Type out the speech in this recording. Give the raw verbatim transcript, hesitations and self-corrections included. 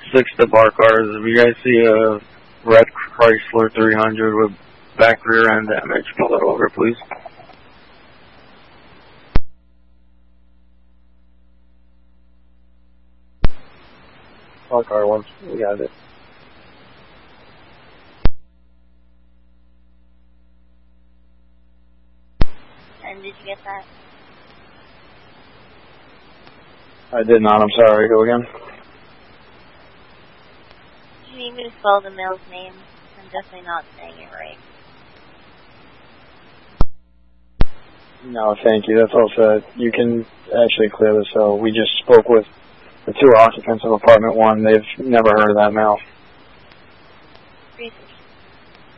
six to bar cars. If you guys see a red Chrysler three hundred with back rear end damage, pull it over, please. Bar car once, we got it. And did you get that? I did not, I'm sorry. Go again. Do you need me to spell the male's name? I'm definitely not saying it right. No, thank you. That's all set. You can actually clear this out. We just spoke with the two occupants of apartment one. They've never heard of that male.